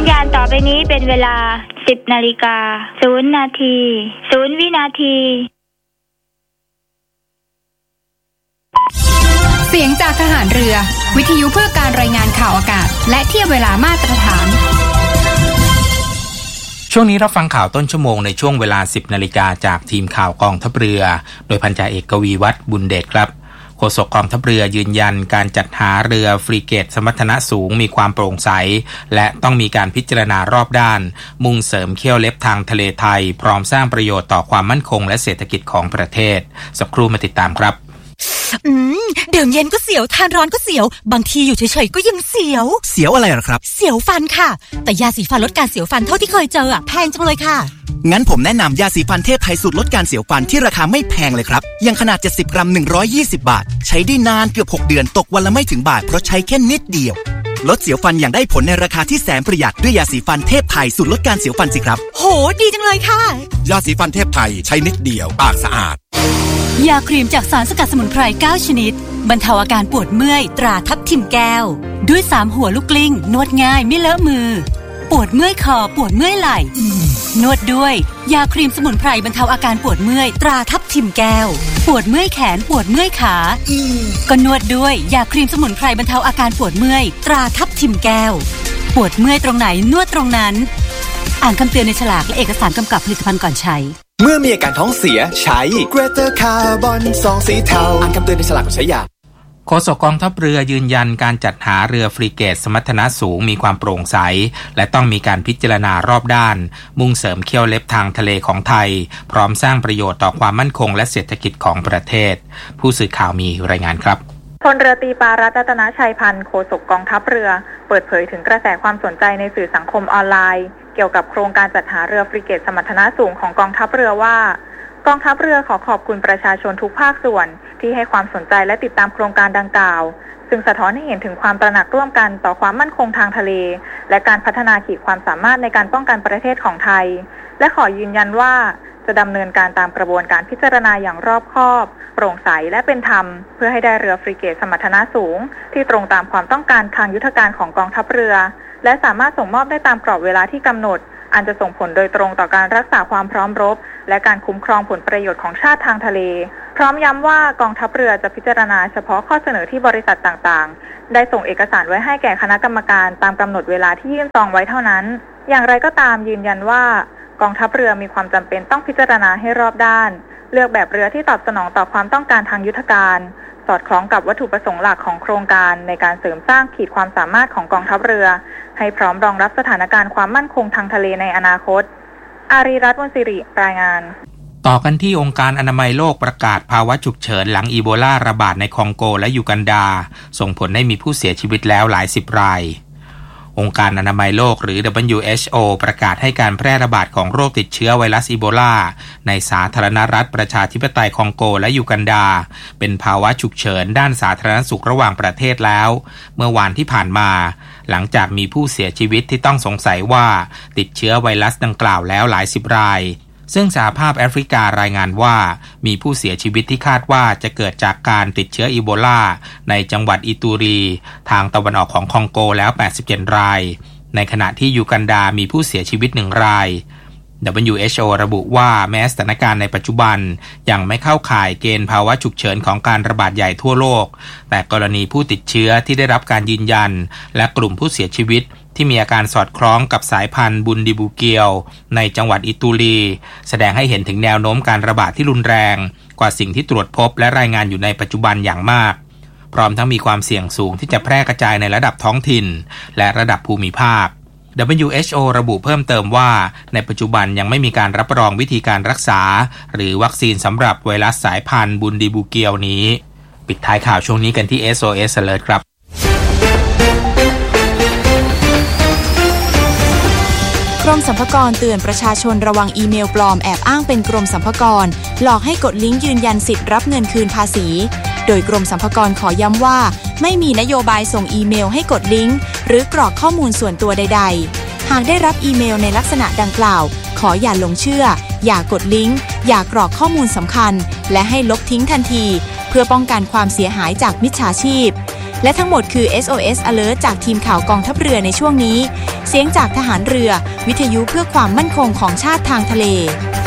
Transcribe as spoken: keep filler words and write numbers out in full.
การต่อไปนี้เป็นเวลาสิบนาฬิกาศูนย์นาทีศูนย์วินาทีเสียงจากทหารเรือวิทยุเพื่อการรายงานข่าวอากาศและเทียบเวลามาตรฐานช่วงนี้รับฟังข่าวต้นชั่วโมงในช่วงเวลา สิบนาฬิกาจากทีมข่าวกองทัพเรือโดยพันจ่าเอกกวีวัฒน์บุญเดชครับโฆษกกองทัพเรือยืนยันการจัดหาเรือฟรีเกตสมรรถนะสูงมีความโปร่งใสและต้องมีการพิจารณารอบด้านมุ่งเสริมเขี้ยวเล็บทางทะเลไทยพร้อมสร้างประโยชน์ต่อความมั่นคงและเศรษฐกิจของประเทศสักครู่มาติดตามครับอืมดื่มเย็นก็เสียวทานร้อนก็เสียวบางทีอยู่เฉยๆก็ยังเสียวเสียวอะไรหรอครับเสียวฟันค่ะแต่ยาสีฟันลดการเสียวฟันเท่าที่เคยเจออ่ะแพงจังเลยค่ะงั้นผมแนะนำยาสีฟันเทพไทยสูตรลดการเสียวฟันที่ราคาไม่แพงเลยครับยังขนาดเจ็ดสิบกรัมหนึ่งร้อยยี่สิบบาทใช้ได้นานเกือบหกเดือนตกวันละไม่ถึงบาทเพราะใช้แค่นิดเดียวลดเสียวฟันอย่างได้ผลในราคาที่แสนประหยัดด้วยยาสีฟันเทพไทยสูตรลดการเสียวฟันสิครับโหดีจังเลยค่ะยาสีฟันเทพไทยใช้นิดเดียวปากสะอาดยาครีมจากสารสกัดสมุนไพรเก้าชนิดบรรเทาอาการปวดเมื่อยตราทับทิมแก้วด้วยสามหัวลูกกลิ้งนวดง่ายไม่เลอะมือปวดเมื่อยคอปวดเมื่อยไหล่นวดด้วยยาครีมสมุนไพรบรรเทาอาการปวดเมื่อยตราทับทิมแก้วปวดเมื่อยแขนปวดเมื่อยขาก็นวดด้วยยาครีมสมุนไพรบรรเทาอาการปวดเมื่อยตราทับทิมแก้วปวดเมื่อยตรงไหนนวดตรงนั้นอ่านคำเตือนในฉลากและเอกสารกำกับผลิตภัณฑ์ก่อนใช้เมื่อมีอาการท้องเสียใช้ Greater Carbon ซองสีเทาอ่านคำเตือนในฉลากก่อนใช้ยาโฆษกกองทัพเรือยืนยันการจัดหาเรือฟรีเกตสมรรถนะสูงมีความโปร่งใสและต้องมีการพิจารณารอบด้านมุ่งเสริมเขี้ยวเล็บทางทะเลของไทยพร้อมสร้างประโยชน์ต่อความมั่นคงและเศรษฐกิจของประเทศผู้สื่อข่าวมีรายงานครับพลเรือตรีปารัตน์ รัตนชัยพันธ์โฆษกกองทัพเรือเปิดเผยถึงกระแสความสนใจในสื่อสังคมออนไลน์เกี่ยวกับโครงการจัดหาเรือฟรีเกตสมรรถนะสูงของกองทัพเรือว่ากองทัพเรือขอขอบคุณประชาชนทุกภาคส่วนที่ให้ความสนใจและติดตามโครงการดังกล่าวซึ่งสะท้อนให้เห็นถึงความตระหนักร่วมกันต่อความมั่นคงทางทะเลและการพัฒนาขีดความสามารถในการป้องกันประเทศของไทยและขอยืนยันว่าจะดำเนินการตามกระบวนการพิจารณาอย่างรอบคอบโปร่งใสและเป็นธรรมเพื่อให้ได้เรือฟรีเกตสมรรถนะสูงที่ตรงตามความต้องการทางยุทธการของกองทัพเรือและสามารถส่งมอบได้ตามกรอบเวลาที่กำหนดอันจะส่งผลโดยตรงต่อการรักษาความพร้อมรบและการคุ้มครองผลประโยชน์ของชาติทางทะเลพร้อมย้ำว่ากองทัพเรือจะพิจารณาเฉพาะข้อเสนอที่บริษัทต่างๆได้ส่งเอกสารไว้ให้แก่คณะกรรมการตามกำหนดเวลาที่ยื่นซองไว้เท่านั้นอย่างไรก็ตามยืนยันว่ากองทัพเรือมีความจำเป็นต้องพิจารณาให้รอบด้านเลือกแบบเรือที่ตอบสนองต่อความต้องการทางยุทธการสอดคล้องกับวัตถุประสงค์หลักของโครงการในการเสริมสร้างขีดความสามารถของกองทัพเรือให้พร้อมรองรับสถานการณ์ความมั่นคงทางทะเลในอนาคตอารีรัตน์ วงศ์สิริรายงานต่อกันที่องค์การอนามัยโลกประกาศภาวะฉุกเฉินหลังอีโบลาระบาดในคองโกและยูกันดาส่งผลให้มีผู้เสียชีวิตแล้วหลายสิบรายองค์การอนามัยโลกหรือ ดับเบิลยู เอช โอ ประกาศให้การแพร่ระบาดของโรคติดเชื้อไวรัสอีโบลาในสาธารณรัฐประชาธิปไตยคองโกและยูกันดาเป็นภาวะฉุกเฉินด้านสาธารณสุขระหว่างประเทศแล้วเมื่อวานที่ผ่านมาหลังจากมีผู้เสียชีวิตที่ต้องสงสัยว่าติดเชื้อไวรัสดังกล่าวแล้วหลายสิบรายซึ่งสหภาพแอฟริการายงานว่ามีผู้เสียชีวิตที่คาดว่าจะเกิดจากการติดเชื้ออีโบลาในจังหวัดอิตูรีทางตะวันออกของคองโกแล้วแปดสิบเจ็ดรายในขณะที่ยูกันดามีผู้เสียชีวิตหนึ่งราย ดับเบิลยู เอช โอ ระบุว่าแม้สถานการณ์ในปัจจุบันยังไม่เข้าข่ายเกณฑ์ภาวะฉุกเฉินของการระบาดใหญ่ทั่วโลกแต่กรณีผู้ติดเชื้อที่ได้รับการยืนยันและกลุ่มผู้เสียชีวิตที่มีอาการสอดคล้องกับสายพันธุ์บุนดิบูเกียวในจังหวัดอิตูรีแสดงให้เห็นถึงแนวโน้มการระบาดที่รุนแรงกว่าสิ่งที่ตรวจพบและรายงานอยู่ในปัจจุบันอย่างมากพร้อมทั้งมีความเสี่ยงสูงที่จะแพร่กระจายในระดับท้องถิ่นและระดับภูมิภาค ดับเบิลยู เอช โอ ระบุเพิ่มเติมว่าในปัจจุบันยังไม่มีการรับรองวิธีการรักษาหรือวัคซีนสำหรับไวรัสสายพันธุ์บุนดิบูเกียวนี้ปิดท้ายข่าวช่วงนี้กันที่ เอส โอ เอส Alert ครับกรมสรรพากรเตือนประชาชนระวังอีเมลปลอมแอบอ้างเป็นกรมสรรพากรหลอกให้กดลิงก์ยืนยันสิทธิ์รับเงินคืนภาษีโดยกรมสรรพากรขอย้ำว่าไม่มีนโยบายส่งอีเมลให้กดลิงก์หรือกรอกข้อมูลส่วนตัวใดๆหากได้รับอีเมลในลักษณะดังกล่าวขออย่าหลงเชื่ออย่ากดลิงก์อย่ากรอกข้อมูลสำคัญและให้ลบทิ้งทันทีเพื่อป้องกันความเสียหายจากมิจฉาชีพและทั้งหมดคือ เอส โอ เอส Alert จากทีมข่าวกองทัพเรือในช่วงนี้เสียงจากทหารเรือวิทยุเพื่อความมั่นคงของชาติทางทะเล